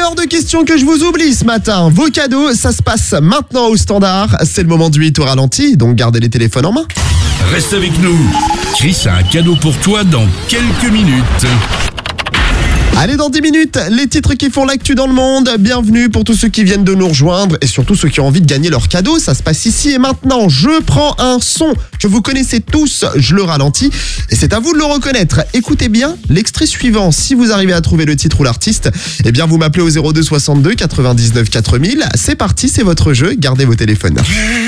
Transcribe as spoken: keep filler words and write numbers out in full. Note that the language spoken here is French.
hors de question que je vous oublie ce matin. Vos cadeaux, ça se passe maintenant au standard. C'est le moment du hit au ralenti, donc gardez les téléphones en main. Reste avec nous. Chris a un cadeau pour toi dans quelques minutes. Allez, dans dix minutes, les titres qui font l'actu dans le monde. Bienvenue pour tous ceux qui viennent de nous rejoindre et surtout ceux qui ont envie de gagner leur cadeau. Ça se passe ici et maintenant. Je prends un son que vous connaissez tous, je le ralentis et c'est à vous de le reconnaître. Écoutez bien l'extrait suivant. Si vous arrivez à trouver le titre ou l'artiste, eh bien vous m'appelez au zéro deux soixante-deux quatre-vingt-dix-neuf quatre mille. C'est parti, c'est votre jeu. Gardez vos téléphones.